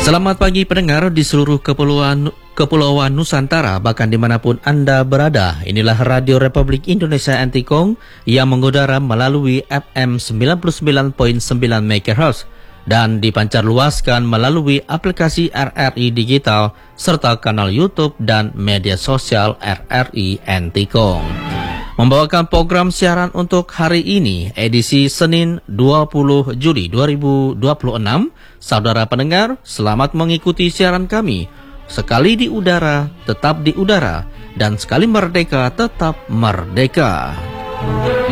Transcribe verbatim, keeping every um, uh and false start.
Selamat pagi pendengar di seluruh kepulauan, kepulauan Nusantara, bahkan dimanapun Anda berada. Inilah Radio Republik Indonesia Antikong yang mengudara melalui F M sembilan puluh sembilan koma sembilan MHz dan dipancar luaskan melalui aplikasi R R I Digital serta kanal YouTube dan media sosial R R I Antikong. Membawakan program siaran untuk hari ini, edisi Senin dua puluh Juli dua ribu dua puluh enam. Saudara pendengar, selamat mengikuti siaran kami. Sekali di udara, tetap di udara. Dan sekali merdeka, tetap merdeka.